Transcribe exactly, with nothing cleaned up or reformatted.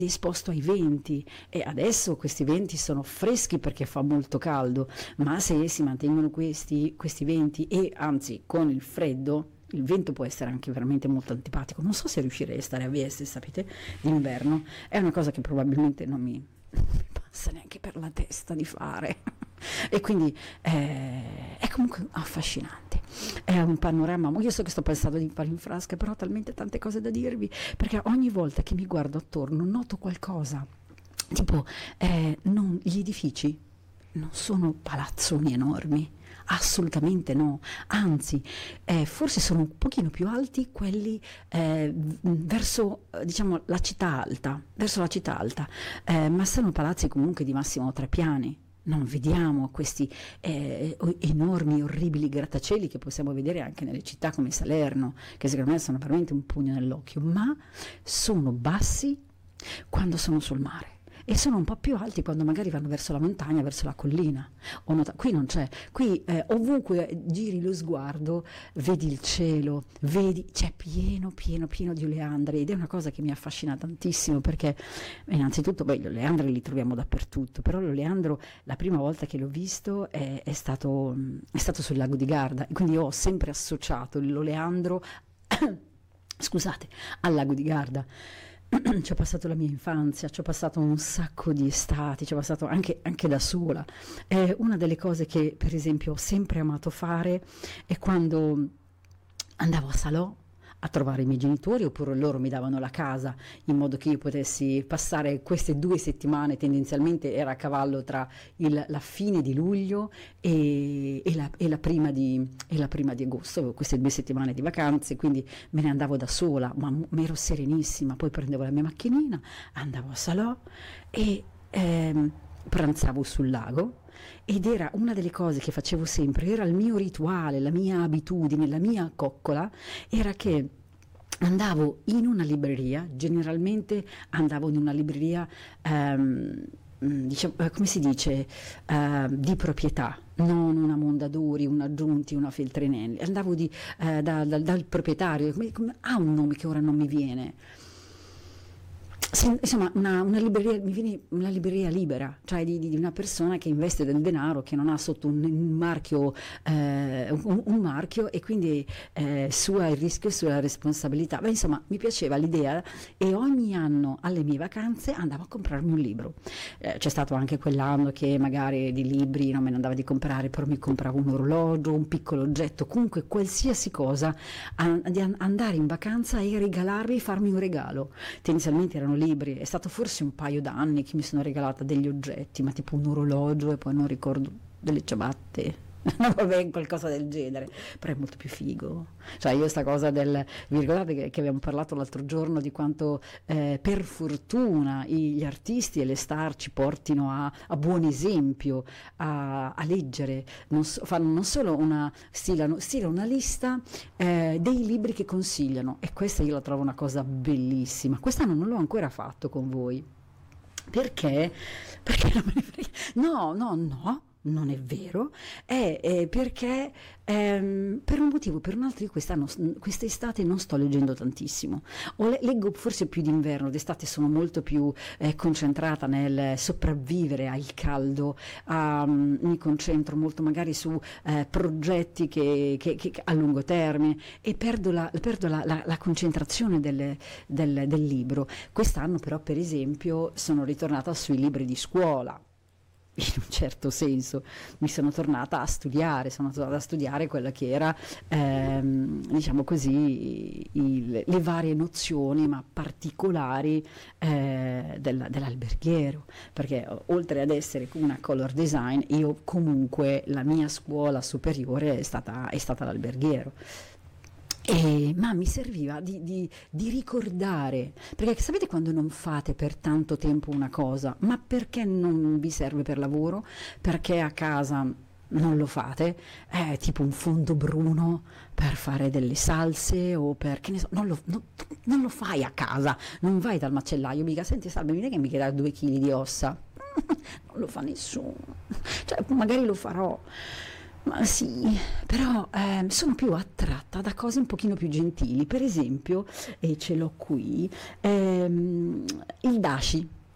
disposto ai venti, e adesso questi venti sono freschi perché fa molto caldo, ma se si mantengono questi, questi venti, e anzi con il freddo, il vento può essere anche veramente molto antipatico. Non so se riuscirei a stare a veste, sapete, d'inverno. È una cosa che probabilmente non mi passa neanche per la testa di fare. E quindi eh, è comunque affascinante, è un panorama. Io so che sto pensando di fare in frasca, però ho talmente tante cose da dirvi, perché ogni volta che mi guardo attorno noto qualcosa, tipo eh, non, gli edifici non sono palazzoni enormi, assolutamente no, anzi eh, forse sono un pochino più alti quelli eh, verso eh, diciamo la città alta, verso la città alta, eh, ma sono palazzi comunque di massimo tre piani. Non vediamo questi eh, enormi, orribili grattacieli che possiamo vedere anche nelle città come Salerno, che secondo me sono veramente un pugno nell'occhio, ma sono bassi quando sono sul mare e sono un po' più alti quando magari vanno verso la montagna, verso la collina. Ho notato, qui non c'è, qui eh, ovunque giri lo sguardo vedi il cielo, vedi, c'è pieno, pieno, pieno di oleandri, ed è una cosa che mi affascina tantissimo, perché innanzitutto, beh, gli oleandri li troviamo dappertutto, però l'oleandro, la prima volta che l'ho visto è, è, stato, è stato sul lago di Garda, e quindi ho sempre associato l'oleandro scusate, al lago di Garda. Ci ho passato la mia infanzia, ci ho passato un sacco di estati, ci ho passato anche, anche da sola. È una delle cose che, per esempio, ho sempre amato fare è quando andavo a Salò a trovare i miei genitori, oppure loro mi davano la casa in modo che io potessi passare queste due settimane. Tendenzialmente era a cavallo tra il, la fine di luglio e, e, la, e, la prima di, e la prima di agosto. Avevo queste due settimane di vacanze, quindi me ne andavo da sola, ma mi ero serenissima. Poi prendevo la mia macchinina, andavo a Salò e ehm, pranzavo sul lago, ed era una delle cose che facevo sempre, era il mio rituale, la mia abitudine, la mia coccola, era che andavo in una libreria, generalmente andavo in una libreria um, diciamo, come si dice, uh, di proprietà, non una Mondadori, una Giunti, una Feltrinelli, andavo di, uh, da, da, dal proprietario, come, come, ha un nome che ora non mi viene. Sì, insomma, una, una, libreria, mi viene una libreria libera, cioè di, di una persona che investe del denaro, che non ha sotto un, un marchio, eh, un, un marchio, e quindi eh, sua il rischio e sua responsabilità. Beh, insomma, mi piaceva l'idea, e ogni anno alle mie vacanze andavo a comprarmi un libro. Eh, c'è stato anche quell'anno che magari di libri non me ne andava di comprare, però mi compravo un orologio, un piccolo oggetto, comunque qualsiasi cosa, a, di andare in vacanza e regalarmi, farmi un regalo. Tendenzialmente erano libri. È stato forse un paio d'anni che mi sono regalata degli oggetti, ma tipo un orologio, e poi non ricordo, delle ciabatte, no, vabbè, qualcosa del genere, però è molto più figo. Cioè, io sta cosa del, vi ricordate che, che abbiamo parlato l'altro giorno di quanto eh, per fortuna i, gli artisti e le star ci portino a, a buon esempio a, a leggere, non so, fanno non solo una stilano, stilano una lista eh, dei libri che consigliano, e questa io la trovo una cosa bellissima. Quest'anno non l'ho ancora fatto con voi, perché perché non me ne frega. no no no non è vero, è, è perché ehm, per un motivo o per un altro io quest'anno, quest'estate non sto leggendo tantissimo, o le, leggo forse più d'inverno. D'estate sono molto più eh, concentrata nel sopravvivere al caldo, um, mi concentro molto magari su eh, progetti che, che, che a lungo termine, e perdo la, perdo la, la, la concentrazione del, del, del libro. Quest'anno però, per esempio, sono ritornata sui libri di scuola. In un certo senso mi sono tornata a studiare, sono tornata a studiare quella che era, ehm, diciamo così, il, le varie nozioni, ma particolari, eh, del, dell'alberghiero, perché oltre ad essere una color design, io comunque la mia scuola superiore è stata, è stata l'alberghiero. E, ma mi serviva di, di, di ricordare, perché sapete quando non fate per tanto tempo una cosa, ma perché non vi serve per lavoro, perché a casa non lo fate, è tipo un fondo bruno per fare delle salse, o per, che ne so, non lo, no, non lo fai a casa, non vai dal macellaio, mica, senti Salve, mi dai che mi chiede due chili di ossa? Non lo fa nessuno, cioè magari lo farò, Ma sì, però ehm, sono più attratta da cose un pochino più gentili. Per esempio, e ce l'ho qui, ehm, il dashi.